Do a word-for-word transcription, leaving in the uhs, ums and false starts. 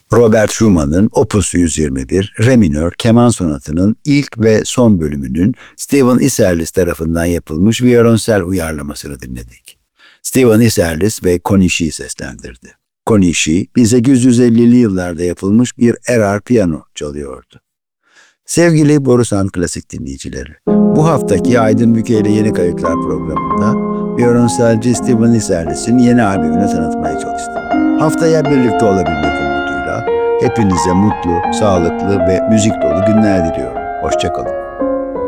Robert Schumann'ın Opus yüz yirmi bir, Re minör keman sonatının ilk ve son bölümünün Stephen Isserlis tarafından yapılmış viyolonsel uyarlamasını dinledik. Stephen Isserlis ve Konishi seslendirdi. Konishi, bin sekiz yüz ellili yıllarda yapılmış bir erar piyano çalıyordu. Sevgili Borusan Klasik dinleyicileri, bu haftaki Aydın Büke ile Yeni Kayıtlar programında viyolonselci Stephen Isserlis'in yeni albümünü tanıtmaya çalıştım. Haftaya birlikte olabilmek umuduyla hepinize mutlu, sağlıklı ve müzik dolu günler diliyorum. Hoşça kalın.